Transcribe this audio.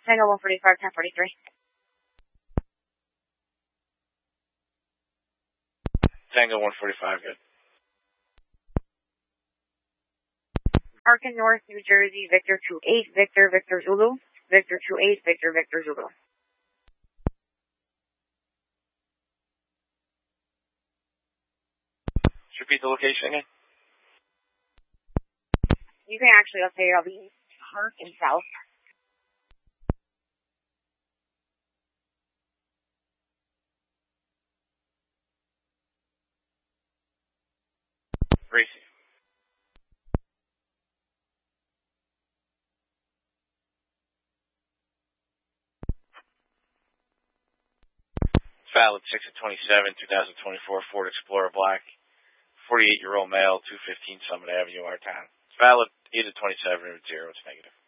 Tango 145, 1043. Tango 145, good. Arkin North, New Jersey, Victor 28, Victor, Victor Zulu. Victor 28, Victor, Victor Zulu. Repeat the location again. You can actually update it. I'll be Park and South. Receive. Valid 6 of 27, 2024 Ford Explorer Black. 48-year-old male, 215 Summit Avenue, our town. It's valid 8 of 27, 0, it's negative.